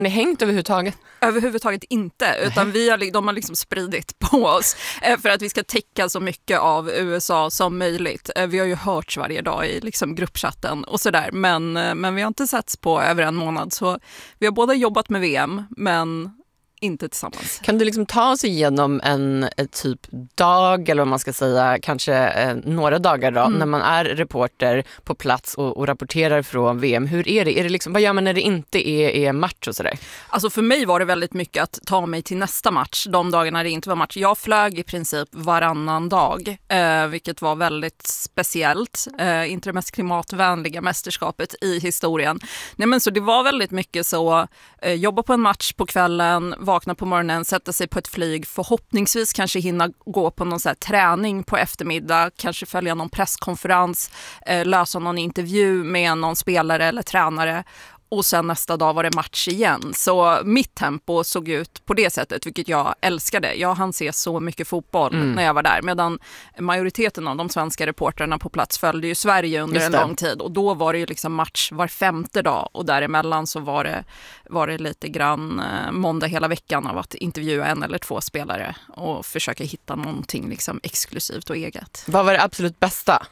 Ni hängt överhuvudtaget? Överhuvudtaget inte, utan de har liksom spridit på oss för att vi ska täcka så mycket av USA som möjligt. Vi har ju hörts varje dag i liksom gruppchatten och sådär, men vi har inte setts på över en månad, så vi har båda jobbat med VM, men inte tillsammans. Kan du liksom ta oss igenom en typ dag, eller vad man ska säga, kanske några dagar då, när man är reporter på plats och rapporterar från VM? Hur är det? Är det liksom, vad gör man när det inte är match och sådär? Alltså för mig var det väldigt mycket att ta mig till nästa match, de dagarna det inte var match. Jag flög i princip varannan dag, vilket var väldigt speciellt. Inte det mest klimatvänliga mästerskapet i historien. Nej, men så det var väldigt mycket så, jobba på en match på kvällen, vakna på morgonen, sätta sig på ett flyg, förhoppningsvis kanske hinna gå på någon så här träning på eftermiddag, kanske följa någon presskonferens, lösa någon intervju med någon spelare eller tränare, och sen nästa dag var det match igen. Så mitt tempo såg ut på det sättet, vilket jag älskade. Jag hann se så mycket fotboll när jag var där, medan majoriteten av de svenska reportrarna på plats följde ju Sverige under en lång tid, och då var det ju liksom match var 5:e dag, och däremellan så var det lite grann måndag hela veckan av att intervjua 1 eller 2 spelare och försöka hitta någonting liksom exklusivt och eget. Vad var det absolut bästa?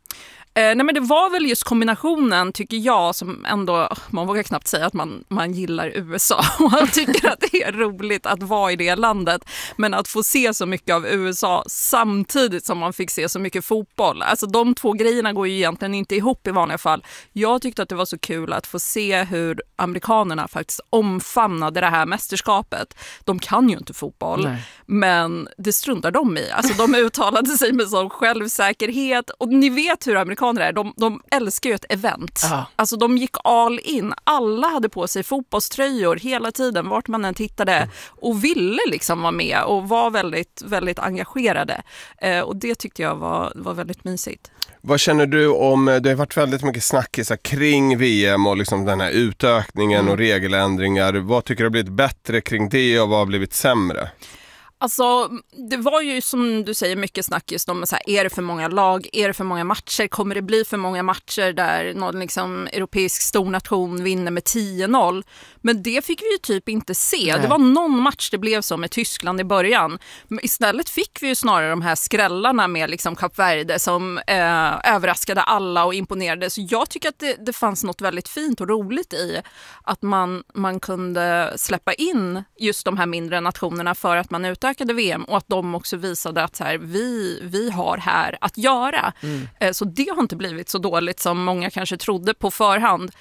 Nej, men det var väl just kombinationen, tycker jag, som ändå, man vågar knappt säga att man gillar USA och man tycker att det är roligt att vara i det landet, men att få se så mycket av USA samtidigt som man fick se så mycket fotboll. Alltså de två grejerna går ju egentligen inte ihop i vanliga fall. Jag tyckte att det var så kul att få se hur amerikanerna faktiskt omfamnade det här mästerskapet. De kan ju inte fotboll, men det struntar de i. Alltså de uttalade sig med sån självsäkerhet, och ni vet hur amerikaner är. De älskar ju ett event. Alltså de gick all in. Alla hade på sig fotbollströjor hela tiden, vart man än tittade, och ville liksom vara med och var väldigt, väldigt engagerade. Och det tyckte jag var väldigt mysigt. Vad känner du om, det har varit väldigt mycket snackisar kring VM och liksom den här utökningen och regeländringar. Vad tycker du har blivit bättre kring det och vad har blivit sämre? Alltså, det var ju som du säger mycket snack just om så här, är det för många lag, är det för många matcher, kommer det bli för många matcher där någon liksom europeisk stornation vinner med 10-0, men det fick vi ju typ inte se. Det var någon match det blev så med Tyskland i början, men istället fick vi ju snarare de här skrällarna med liksom Kap Verde som överraskade alla och imponerade. Så jag tycker att det fanns något väldigt fint och roligt i att man kunde släppa in just de här mindre nationerna för att man utökade VM, och att de också visade att så här, vi har här att göra. Så det har inte blivit så dåligt som många kanske trodde på förhand.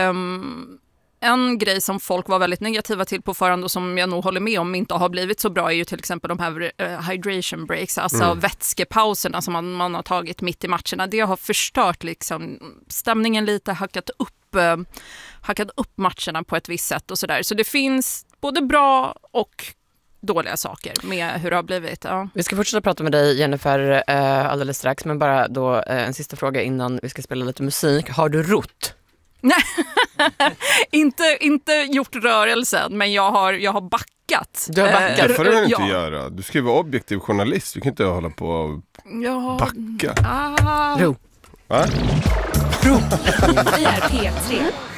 En grej som folk var väldigt negativa till på förhand och som jag nog håller med om inte har blivit så bra är ju till exempel de här hydration breaks, alltså vätskepauserna som man har tagit mitt i matcherna. Det har förstört liksom stämningen lite, hackat upp matcherna på ett visst sätt och sådär. Så det finns både bra och dåliga saker med hur det har blivit. Ja. Vi ska fortsätta prata med dig, Jennifer, alldeles strax, men bara då en sista fråga innan vi ska spela lite musik. Har du rott? Nej, inte gjort rörelsen, men jag har backat. Du har backat? Det får du inte göra. Du ska ju vara objektiv journalist. Du kan inte hålla på och backa. Ro. Va? Vi är P3.